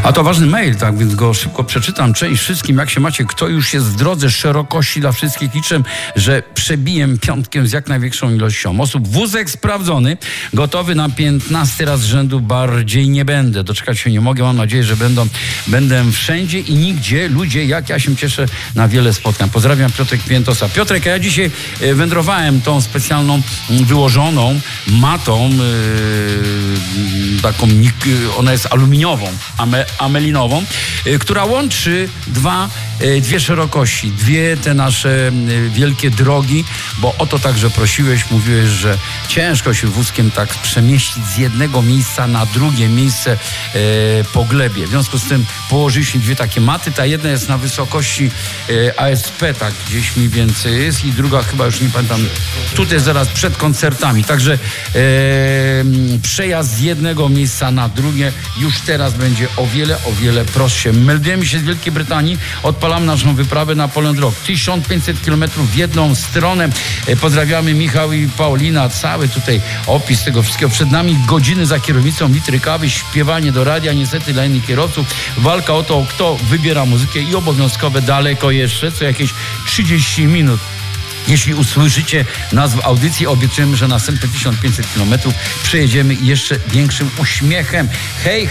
A to ważny mail, tak więc go szybko przeczytam. Cześć wszystkim, jak się macie? Kto już jest w drodze? Szerokości dla wszystkich. Liczę, że przebiję piątkę z jak największą ilością osób. Wózek sprawdzony, gotowy na 15 raz z rzędu, bardziej nie będę. Doczekać się nie mogę, mam nadzieję, że będę wszędzie i nigdzie. Ludzie, jak ja się cieszę na wiele spotkań. Pozdrawiam, Piotrek Piętosa. Piotrek, a ja dzisiaj wędrowałem tą specjalną, wyłożoną matą, taką, ona jest aluminiową, amelinową, która łączy dwie szerokości, dwie te nasze wielkie drogi, bo o to także prosiłeś, mówiłeś, że ciężko się wózkiem tak przemieścić z jednego miejsca na drugie miejsce po glebie. W związku z tym położyliśmy dwie takie maty. Ta jedna jest na wysokości ASP, tak gdzieś mniej więcej jest, i druga chyba już nie pamiętam, tutaj zaraz przed koncertami. Także przejazd z jednego miejsca na drugie już teraz będzie o wiele prostsze. Meldujemy się z Wielkiej Brytanii, odpalamy naszą wyprawę na Poland Rock. 1500 km w jedną stronę. Pozdrawiamy Michał i Paulina, cały tutaj opis tego wszystkiego. Przed nami godziny za kierownicą, litry kawy, śpiewanie do radia, niestety dla innych kierowców. Walka o to, kto wybiera muzykę i obowiązkowe daleko jeszcze, co jakieś 30 minut. Jeśli usłyszycie nazwę audycji, obiecujemy, że następne 1500 km przejedziemy jeszcze większym uśmiechem. Hej.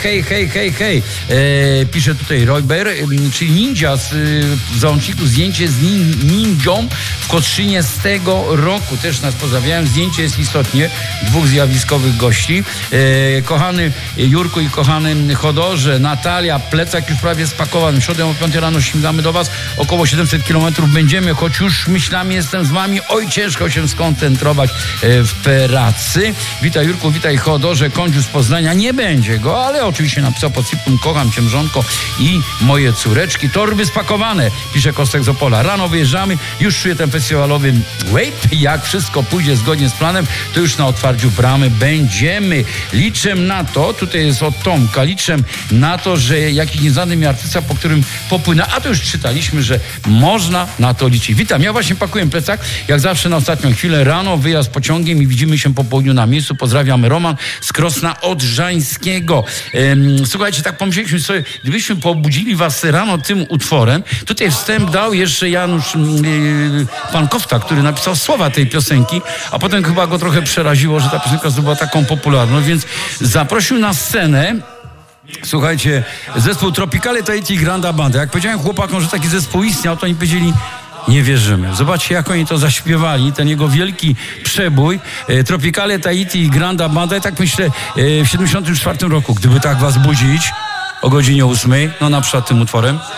Pisze tutaj Royber, czyli ninja w załączniku, zdjęcie z ninją w Kostrzynie z tego roku. Też nas pozdrawiają. Zdjęcie jest istotnie dwóch zjawiskowych gości. Kochany Jurku i kochany Chodorze, Natalia, plecak już prawie spakowany. W środę o 5 rano śmigamy do was. Około 700 km będziemy, choć już myślami jestem z wami. Oj, ciężko się skoncentrować w pracy. Witaj Jurku, witaj Chodorze. Kądziu z Poznania, nie będzie go, ale oczywiście napisał pod sypem: kocham cię, mrzonko i moje córeczki. Torby spakowane, pisze Kostek z Opola. Rano wyjeżdżamy, już czuję ten festiwalowy wave. Jak wszystko pójdzie zgodnie z planem, to już na otwarciu bramy będziemy. Liczę na to, tutaj jest od Tomka, liczę na to, że jakiś nieznany mi artysta, po którym popłynę, a to już czytaliśmy, że można na to liczyć. Witam, ja właśnie pakuję plecak, jak zawsze na ostatnią chwilę. Rano wyjazd pociągiem i widzimy się po południu na miejscu. Pozdrawiam, Roman z Krosna Odrzańskiego. Słuchajcie, tak pomyśleliśmy sobie, gdybyśmy pobudzili was rano tym utworem. Tutaj wstęp dał jeszcze Janusz Pankowta, który napisał słowa tej piosenki, a potem chyba go trochę przeraziło, że ta piosenka zdobyła taką popularność, więc zaprosił na scenę, słuchajcie, zespół Tropicale Tahiti Granda Banda. Jak powiedziałem chłopakom, że taki zespół istniał, to oni powiedzieli: nie wierzymy. Zobaczcie, jak oni to zaśpiewali, ten jego wielki przebój. Tropicale Tahiti Granda Banda. Ja tak myślę, w 74 roku, gdyby tak was budzić o godzinie 8, no na przykład tym utworem.